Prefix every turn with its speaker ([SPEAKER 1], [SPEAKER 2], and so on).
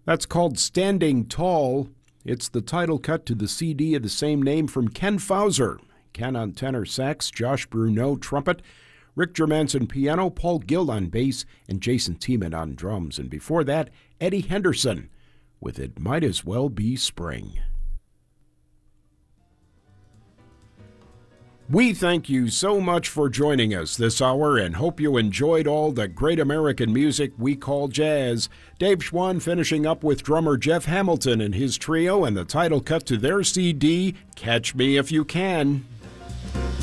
[SPEAKER 1] That's called Standing Tall. It's the title cut to the CD of the same name from Ken Fauser. Ken on tenor sax, Josh Bruneau trumpet, Rick Germanson piano, Paul Gill on bass, and Jason Tiemann on drums. And before that, Eddie Henderson with It Might As Well Be Spring. We thank you so much for joining us this hour and hope you enjoyed all the great American music we call jazz. Dave Schwann finishing up with drummer Jeff Hamilton and his trio and the title cut to their CD, Catch Me If You Can.